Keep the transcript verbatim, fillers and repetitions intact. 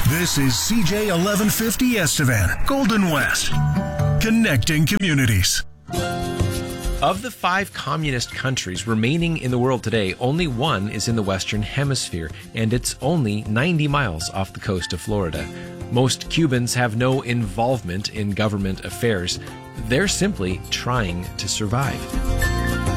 This is C J eleven fifty Estevan, Golden West, connecting communities. Of the five communist countries remaining in the world today, only one is in the Western Hemisphere, and it's only ninety miles off the coast of Florida. Most Cubans have no involvement in government affairs. They're simply trying to survive.